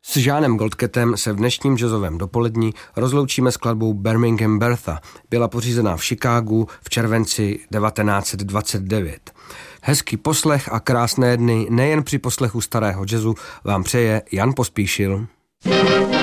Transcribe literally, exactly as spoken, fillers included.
S Jeanem Goldcattem se v dnešním jazzovém dopolední rozloučíme skladbou Birmingham Bertha. Byla pořízená v Chicagu v červenci devatenáct set dvacet devět. Hezký poslech a krásné dny nejen při poslechu starého jazzu vám přeje Jan Pospíšil.